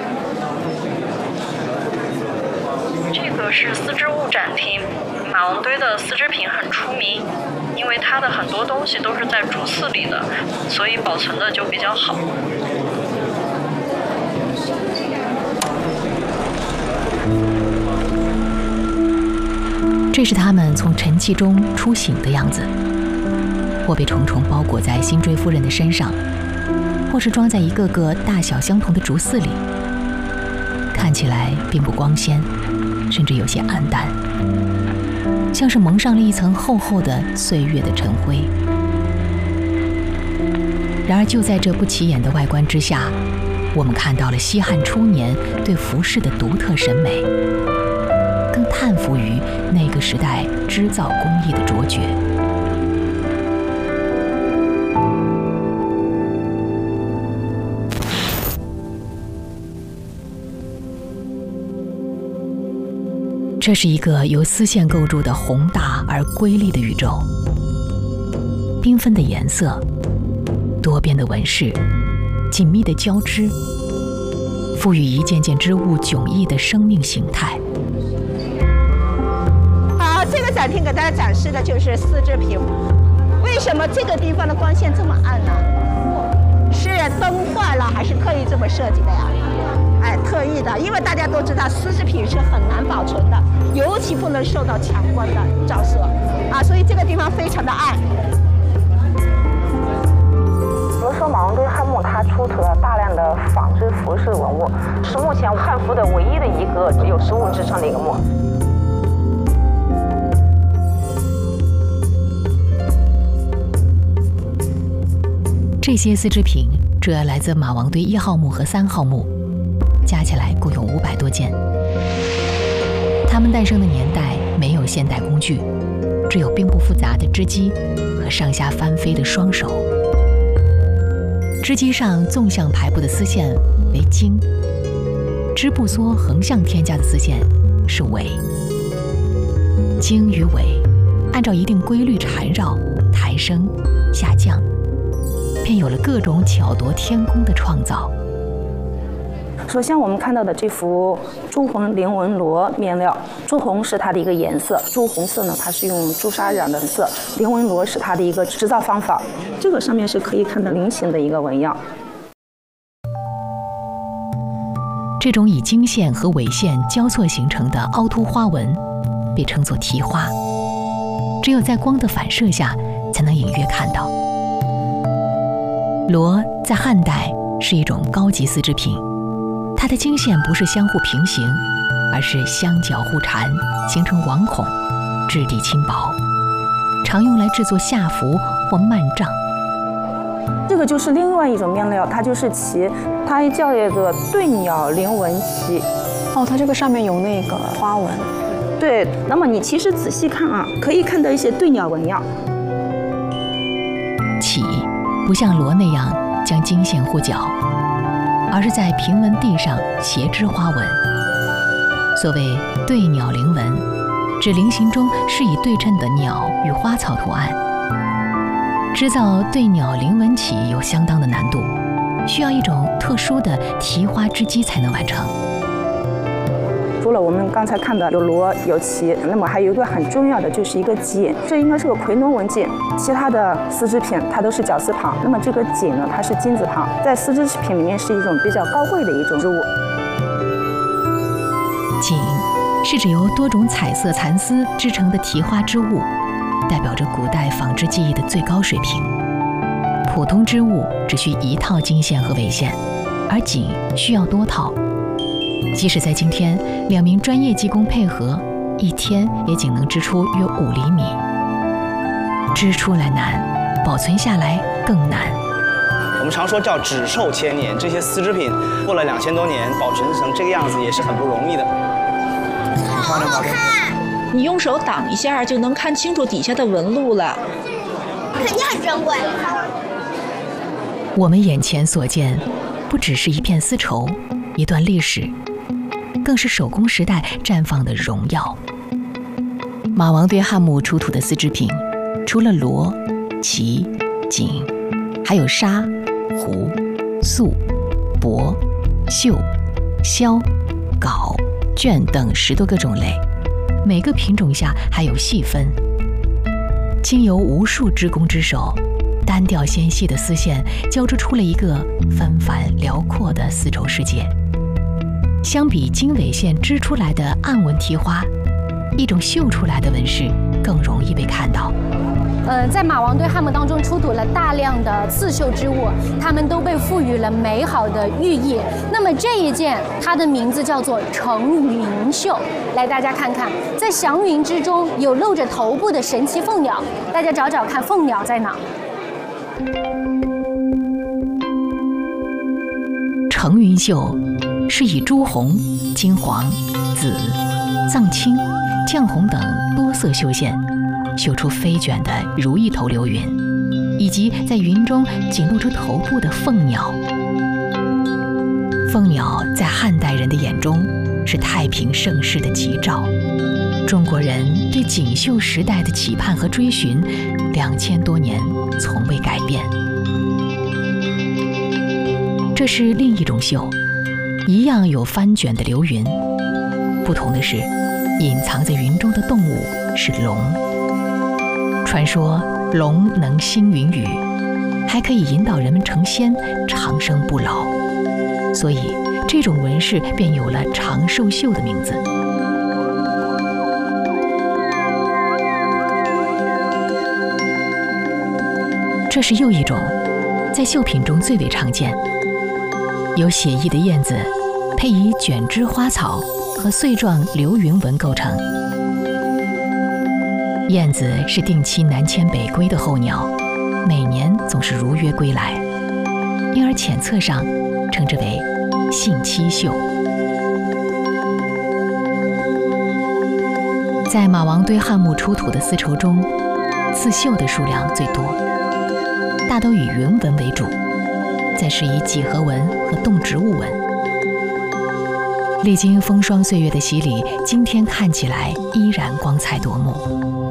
这个是丝织物展厅，马王堆的丝织品很出名，因为它的很多东西都是在竹肆里的，所以保存的就比较好。 这是他们从沉寂中初醒的样子，或被重重包裹在辛追夫人的身上，或是装在一个个大小相同的竹肆里，看起来并不光鲜，甚至有些暗淡，像是蒙上了一层厚厚的岁月的尘灰。然而就在这不起眼的外观之下，我们看到了西汉初年对服饰的独特审美，更叹服于那个时代织造工艺的卓绝。这是一个由丝线构筑的宏大而瑰丽的宇宙，缤纷的颜色，多变的纹饰，紧密的交织，赋予一件件织物迥异的生命形态。 好，这个展厅给大家展示的就是丝织品。为什么这个地方的光线这么暗呢？是灯坏了，还是刻意这么设计的呀？哎，特意的，因为大家都知道丝织品是很难保存的，尤其不能受到强光的照射啊，所以这个地方非常的暗。 比如说马王堆汉墓，它出土了大量的纺织服饰文物，是目前汉服的唯一的一个只有实物支撑的一个墓。 这些丝织品主要来自马王堆1号墓和3号墓，加起来共有500多件。它们诞生的年代没有现代工具，只有并不复杂的织机和上下翻飞的双手。织机上纵向排布的丝线为经，织布梭横向添加的丝线是纬。经与纬按照一定规律缠绕、抬升、下降，便有了各种巧夺天工的创造。 首先我们看到的这幅朱红菱纹罗面料，朱红是它的一个颜色，朱红色呢它是用朱砂染的色，菱纹罗是它的一个制造方法。这个上面是可以看到菱形的一个纹样。 这种以经线和纬线交错形成的凹凸花纹被称作提花，只有在光的反射下才能隐约看到。罗在汉代是一种高级丝织品，它的经线不是相互平行，而是相交互缠，形成网孔，质地轻薄，常用来制作夏服或幔帐。 这个就是另外一种面料，它就是旗，它叫一个对鸟菱纹旗。 哦，它这个上面有那个花纹。 对，那么你其实仔细看啊，可以看到一些对鸟纹样。 旗不像罗那样将经线护角，而是在平纹地上斜织花纹。所谓对鸟菱纹，指菱形中是以对称的鸟与花草图案。织造对鸟菱纹旗有相当的难度，需要一种特殊的提花织机才能完成。 除了我们刚才看的有罗有旗，那么还有一个很重要的就是一个锦，这应该是个夔龙纹锦。其他的丝织品它都是绞丝旁，那么这个锦呢，它是金字旁，在丝织品里面是一种比较高贵的一种织物。 锦是指由多种彩色蚕丝织成的提花织物，代表着古代纺织技艺的最高水平。普通织物只需一套经线和纬线，而锦需要多套。即使在今天，2名专业技工配合，一天也仅能织出约5厘米。织出来难，保存下来更难。 我们常说叫纸寿千年，这些丝织品过了2000多年，保存成这个样子也是很不容易的。 好看！你用手挡一下就能看清楚底下的纹路了， 肯定很珍贵。 我们眼前所见，不只是一片丝绸，一段历史，更是手工时代绽放的荣耀。马王堆汉墓出土的丝织品，除了罗、旗、锦，还有纱、湖、素、帛、绣、 鸮、镐、卷等10多个种类，每个品种下还有细分。经由无数织工之手，单调纤细的丝线交织出了一个纷繁辽阔的丝绸世界。相比经纬线织出来的暗纹提花，一种绣出来的纹饰更容易被看到。 在马王堆汉墓当中出土了大量的刺绣之物，它们都被赋予了美好的寓意。那么这一件，它的名字叫做乘云绣。来，大家看看，在祥云之中有露着头部的神奇凤鸟，大家找找看，凤鸟在哪？ 乘云绣是以朱红、金黄、紫、藏青、绛红等多色绣线绣出飞卷的如意头流云，以及在云中仅露出头部的凤鸟。凤鸟在汉代人的眼中是太平盛世的吉兆，中国人对锦绣时代的期盼和追寻，2000多年从未改变。这是另一种绣，一样有翻卷的流云，不同的是，隐藏在云中的动物是龙。传说龙能兴云雨，还可以引导人们成仙，长生不老，所以这种纹饰便有了长寿绣的名字。这是又一种在绣品中最为常见，由写意的燕子配以卷枝花草和穗状流云纹构成。燕子是定期南迁北归的候鸟，每年总是如约归来，因而浅册上称之为信期绣。在马王堆汉墓出土的丝绸中，刺绣的数量最多，大都以云纹为主，再是以几何纹和动植物纹。历经风霜岁月的洗礼，今天看起来依然光彩夺目。